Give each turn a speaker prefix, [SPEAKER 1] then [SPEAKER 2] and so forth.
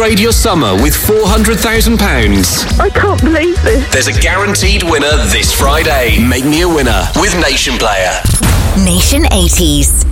[SPEAKER 1] Upgrade your summer with £400,000.
[SPEAKER 2] I can't believe this.
[SPEAKER 1] There's a guaranteed winner this Friday. Make me a winner with Nation Player.
[SPEAKER 3] Nation 80s.